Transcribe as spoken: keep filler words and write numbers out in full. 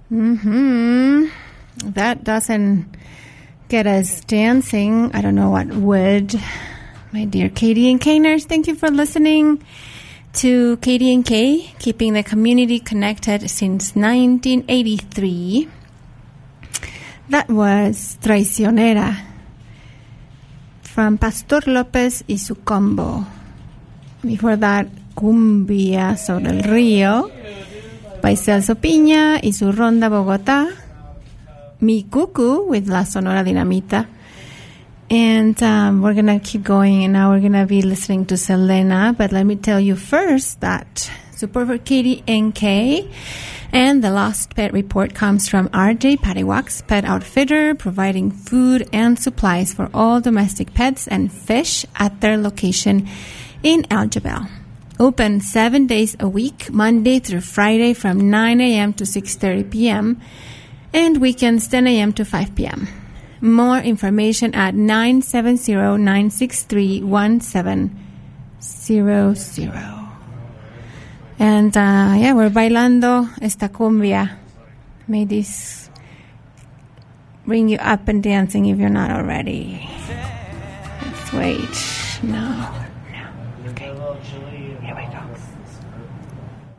Mm-hmm. That doesn't get us dancing. I don't know what would. My dear Katie and Kaners, thank you for listening to Katie and K, keeping the community connected since nineteen eighty-three. That was Traicionera from Pastor López y su combo. Before that, Cumbia sobre el río by Celso Piña y su Ronda Bogotá. Mi Cucu with La Sonora Dinamita. And um, we're going to keep going, and now we're going to be listening to Selena. But let me tell you first that support for Katie N K and the Lost Pet Report comes from R J Pattywalks Pet Outfitter, providing food and supplies for all domestic pets and fish at their location in Aljabel. Open seven days a week, Monday through Friday from nine a.m. to six thirty p.m. and weekends ten a.m. to five p.m. More information at nine seven zero, nine six three, one seven zero zero. And uh, yeah, we're bailando esta cumbia. May this bring you up and dancing if you're not already. Let's wait. No, no. Okay. Here we go.